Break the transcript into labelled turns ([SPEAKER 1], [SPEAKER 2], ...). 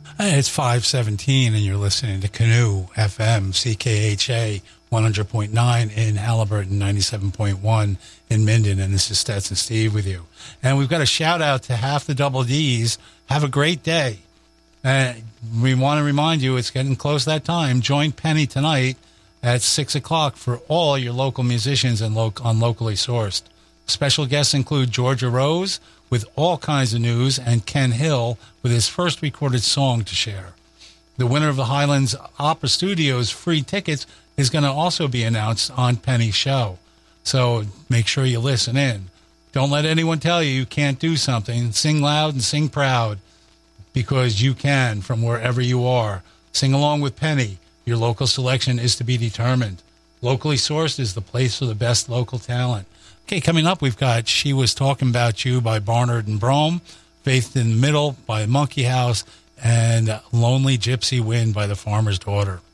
[SPEAKER 1] It's 5:17, and you're listening to Canoe FM, CKHA 100.9 in Halliburton, 97.1 in Minden, and this is Stetson Steve with you. And we've got a shout-out to half the Double Ds. Have a great day. We want to remind you, it's getting close that time. Join Penny tonight at 6 o'clock for all your local musicians and on Locally Sourced. Special guests include Georgia Rose with all kinds of news, and Ken Hill with his first recorded song to share. The winner of the Highlands Opera Studios free tickets is going to also be announced on Penny's show. So make sure you listen in. Don't let anyone tell you can't do something. Sing loud and sing proud, because you can from wherever you are. Sing along with Penny. Your local selection is to be determined. Locally Sourced is the place for the best local talent. Okay, coming up, we've got She Was Talking About You by Barnard and Brome, Faith in the Middle by Monkey House, and Lonely Gypsy Wind by The Farmer's Daughter.